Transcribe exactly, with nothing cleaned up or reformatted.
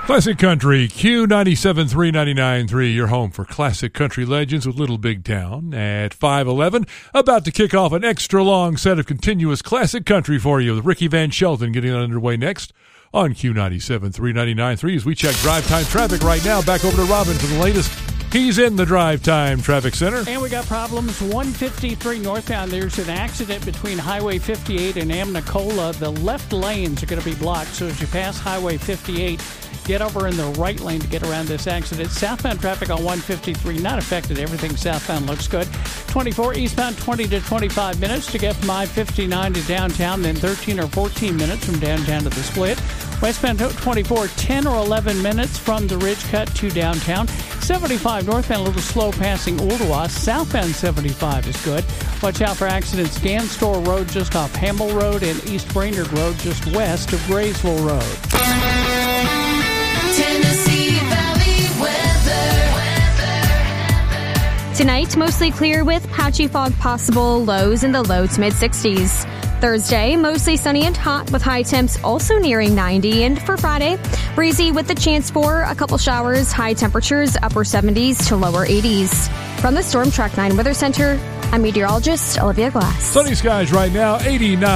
Classic Country, Q ninety-seven point three, ninety-nine point three, your home for classic country legends with Little Big Town at five eleven. About to kick off an extra long set of continuous classic country for you with Ricky Van Shelton getting underway next on Q ninety-seven point three, ninety-nine point three as we check drive time traffic right now. Back over to Robin for the latest. He's in the Drive Time Traffic Center. And we got problems. one fifty-three northbound. There's an accident between Highway fifty-eight and Amnicola. The left lanes are going to be blocked. So as you pass Highway fifty-eight, get over in the right lane to get around this accident. Southbound traffic on one fifty-three not affected. Everything southbound looks good. twenty-four eastbound, twenty to twenty-five minutes to get from I fifty-nine to downtown, then thirteen or fourteen minutes from downtown to the split. Westbound twenty-four, ten or eleven minutes from the Ridge Cut to downtown. seventy-five northbound, a little slow passing Ooltewah. Southbound seventy-five is good. Watch out for accidents. Ganstore Road just off Hamel Road and East Brainerd Road just west of Graysville Road. Tennessee Valley weather. Tonight, mostly clear with patchy fog possible, lows in the low to mid sixties. Thursday, mostly sunny and hot with high temps also nearing ninety. And for Friday, breezy with the chance for a couple showers, high temperatures upper seventies to lower eighties. From the Storm Track nine Weather Center, I'm meteorologist Olivia Glass. Sunny skies right now, eighty-nine.